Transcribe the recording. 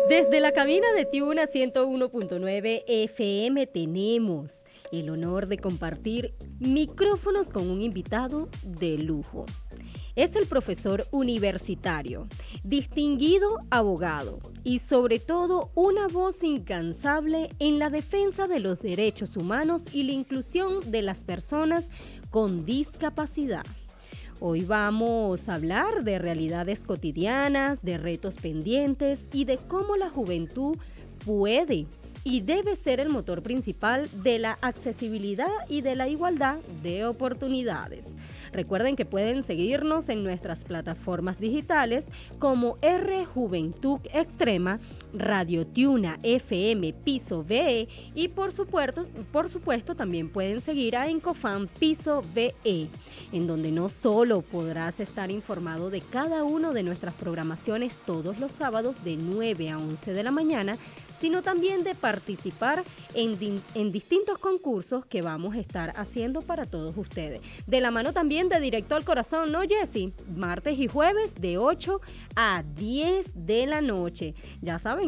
Desde la cabina de Tiuna 101.9 FM tenemos el honor de compartir micrófonos con un invitado de lujo. Es el profesor universitario, distinguido abogado y sobre todo una voz incansable en la defensa de los derechos humanos y la inclusión de las personas con discapacidad. Hoy vamos a hablar de realidades cotidianas, de retos pendientes y de cómo la juventud puede y debe ser el motor principal de la accesibilidad y de la igualdad de oportunidades. Recuerden que pueden seguirnos en nuestras plataformas digitales como R Juventud Extrema, Radio Tiuna FM Piso VE y por supuesto también pueden seguir a Encofan Piso VE, en donde no solo podrás estar informado de cada una de nuestras programaciones todos los sábados de 9 a 11 de la mañana, sino también de participar en distintos concursos que vamos a estar haciendo para todos ustedes. De la mano también de Directo al Corazón, ¿no, Jessy? Martes y jueves de 8 a 10 de la noche. Ya saben,